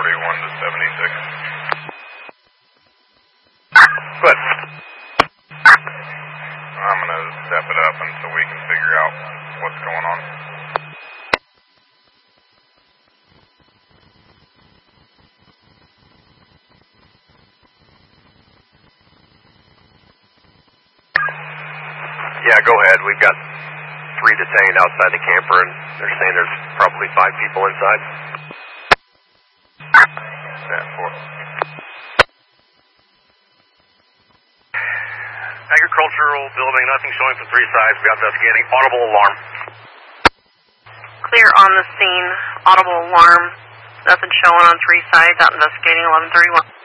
to 76. Good. I'm going to step it up until we can figure out what's going on. Yeah, go ahead. We've got 3 detained outside the camper, and they're saying there's probably 5 people inside. Yeah, 4. Agricultural building, nothing showing from 3 sides. We got investigating. Audible alarm. Clear on the scene. Audible alarm. Nothing showing on 3 sides. Out investigating 1131.